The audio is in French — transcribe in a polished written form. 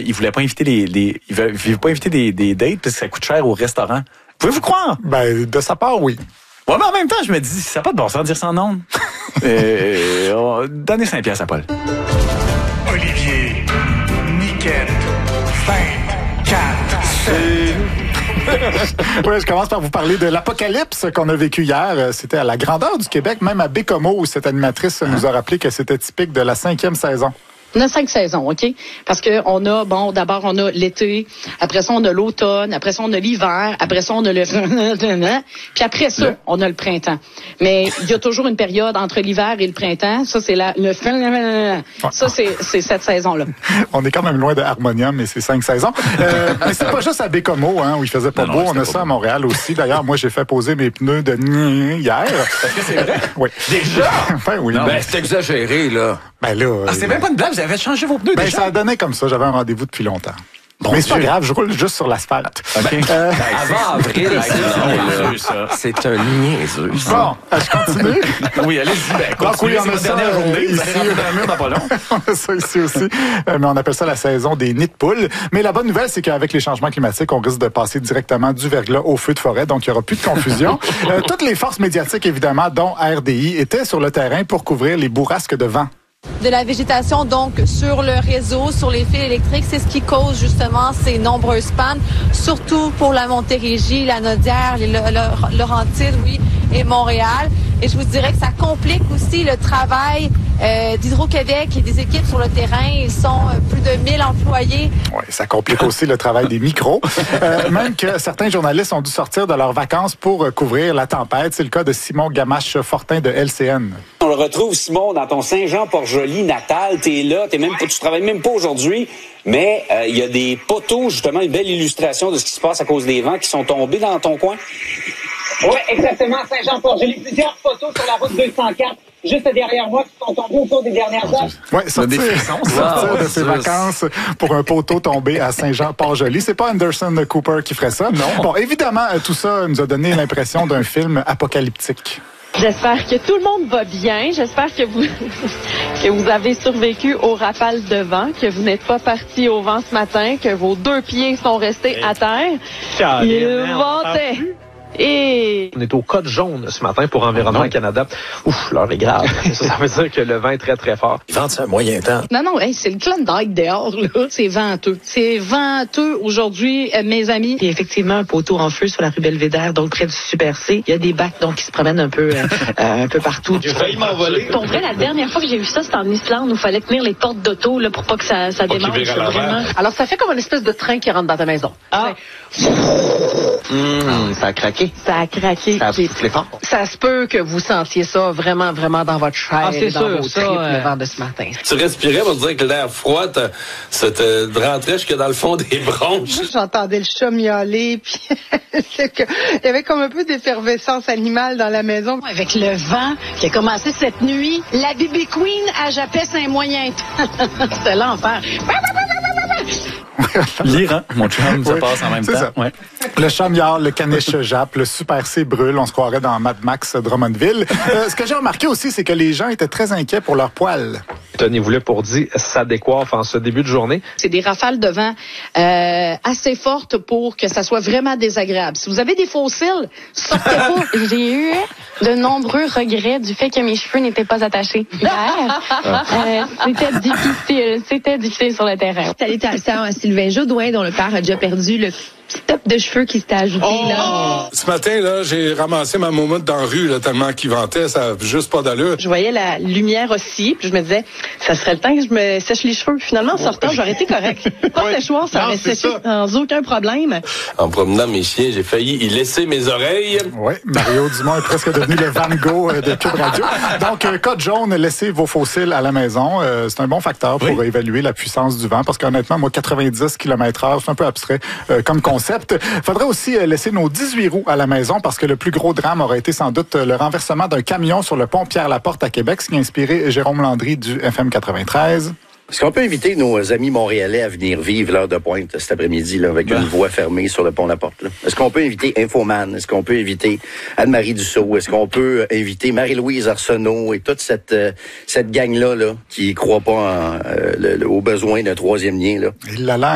il voulait pas inviter il veut pas inviter des dates parce que ça coûte cher au restaurant. Pouvez-vous croire? Ben, de sa part, oui. Ouais, mais en même temps, je me dis, ça n'a pas de bon sens de dire ça en ondes. Donnez 5 piastres à Paul. Olivier, Niquette, 5, 4, 7. Oui, je commence par vous parler de l'apocalypse qu'on a vécu hier. C'était à la grandeur du Québec, même à Bécomo, où cette animatrice nous a rappelé que c'était typique de la 5e saison. On a 5 saisons, OK? Parce que on a, d'abord, on a l'été, après ça, on a l'automne, après ça, on a l'hiver, après ça, on a le... Puis après ça, on a le printemps. Mais il y a toujours une période entre l'hiver et le printemps. Ça, c'est Ça, c'est cette saison-là. On est quand même loin de Harmonium, mais c'est 5 saisons. Mais c'est pas juste à Bécomo, où il faisait pas beau. On a ça à Montréal aussi. D'ailleurs, moi, j'ai fait poser mes pneus de hier. Est-ce que c'est vrai? Oui. Déjà? Ben oui. Ben, c'est exagéré, là. Ben là... c'est même pas une blague, vous avez changé vos pneus déjà? Ça a donné comme ça. J'avais un rendez-vous depuis longtemps. Mais c'est pas grave, je roule juste sur l'asphalte. Okay. Avant avril, c'est un niaiseux. Bon, je continue. Oui, allez-y. Donc oui, on a ça dernière journée. ici. On a ça ici aussi. Mais on appelle ça la saison des nids de poules. Mais la bonne nouvelle, c'est qu'avec les changements climatiques, on risque de passer directement du verglas au feu de forêt. Donc, il n'y aura plus de confusion. Toutes les forces médiatiques, évidemment, dont RDI, étaient sur le terrain pour couvrir les bourrasques de vent. De la végétation, donc, sur le réseau, sur les fils électriques. C'est ce qui cause, justement, ces nombreuses pannes, surtout pour la Montérégie, la Naudière, les Laurentides, oui, et Montréal. Et je vous dirais que ça complique aussi le travail d'Hydro-Québec et des équipes sur le terrain. Ils sont plus de 1000 employés. Oui, ça complique aussi le travail des micros. Même que certains journalistes ont dû sortir de leurs vacances pour couvrir la tempête. C'est le cas de Simon Gamache-Fortin de LCN. On le retrouve, Simon, dans ton Saint-Jean-Port-Joli natal. T'es là, tu travailles même pas aujourd'hui, mais il y a des poteaux, justement, une belle illustration de ce qui se passe à cause des vents qui sont tombés dans ton coin. Oui, exactement, Saint-Jean-Port-Joli. Plusieurs poteaux sur la route 204, juste derrière moi, qui sont tombés au cours des dernières heures. Oui, sortir de ses vacances pour un poteau tombé à Saint-Jean-Port-Joli. C'est pas Anderson Cooper qui ferait ça. Non. Bon, évidemment, tout ça nous a donné l'impression d'un film apocalyptique. J'espère que tout le monde va bien. J'espère que vous avez survécu aux rafales de vent, que vous n'êtes pas partis au vent ce matin, que vos 2 pieds sont restés à terre. Il ventait. Et on est au code jaune ce matin pour Environnement Canada. Ouf, l'heure est grave. Ça veut dire que le vent est très, très fort. Il vente ça à moyen temps. Non, c'est le Klondike dehors, là. C'est venteux. C'est venteux aujourd'hui, mes amis. Il y a effectivement un poteau en feu sur la rue Belvédère, donc près du Super C. Il y a des bacs donc qui se promènent un peu partout. J'ai failli m'envoler. Pour vrai, la dernière fois que j'ai vu ça, c'était en Islande où il fallait tenir les portes d'auto là, pour pas que ça démarre. Vraiment. Alors, ça fait comme une espèce de train qui rentre dans ta maison. Ah. Ça a craqué. Ça a craqué. Ça a soufflé fort. Ça se peut que vous sentiez ça vraiment, vraiment dans votre chair, c'est dans sûr, vos tripes, le vent de ce matin. Tu respirais pour dire que l'air froid ça te rentrait jusque dans le fond des bronches. J'entendais le chat miauler, puis il y avait comme un peu d'effervescence animale dans la maison. Avec le vent qui a commencé cette nuit, la Bibi Queen a jappé un moyen temps. C'était l'enfer. L'Iran, mon chum, ça passe en même temps. Ça. Ouais. Le chat miaule, le caniche jappe, le Super C brûle. On se croirait dans Mad Max Drummondville. Ce que j'ai remarqué aussi, c'est que les gens étaient très inquiets pour leurs poils. Tenez-vous là pour dire, ça décoiffe en ce début de journée. C'est des rafales de vent assez fortes pour que ça soit vraiment désagréable. Si vous avez des fossiles, sortez pas. J'ai eu de nombreux regrets du fait que mes cheveux n'étaient pas attachés hier. C'était difficile sur le terrain. Salutations à Sylvain Jodoin, dont le père a déjà perdu le petit top de cheveux qui s'était ajouté. Là. Ce matin, là, j'ai ramassé ma moumoute dans la rue, là, tellement qu'il ventait, ça n'a juste pas d'allure. Je voyais la lumière aussi, puis je me disais, ça serait le temps que je me sèche les cheveux. Finalement, en sortant, j'aurais été correct. Pas de séchoir, ça aurait séché sans aucun problème. En promenant mes chiens, j'ai failli y laisser mes oreilles. Oui, Mario Dumont est presque devenu le Van Gogh de Cube Radio. Donc, code jaune, laissez vos fossiles à la maison. C'est un bon facteur pour évaluer la puissance du vent, parce qu'honnêtement, moi, 90 km/h, c'est un peu abstrait comme concept. Faudrait aussi laisser nos 18 roues à la maison, parce que le plus gros drame aurait été sans doute le renversement d'un camion sur le pont Pierre-Laporte à Québec, ce qui a inspiré Jérôme Landry du FM 93. Est-ce qu'on peut inviter nos amis montréalais à venir vivre l'heure de pointe cet après-midi là, avec une voie fermée sur le pont La Porte? Là? Est-ce qu'on peut inviter Infoman? Est-ce qu'on peut inviter Anne-Marie Dussault? Est-ce qu'on peut inviter Marie-Louise Arsenault et toute cette gang-là là, qui ne croit pas aux besoins d'un troisième lien? Là? Il l'a l'air.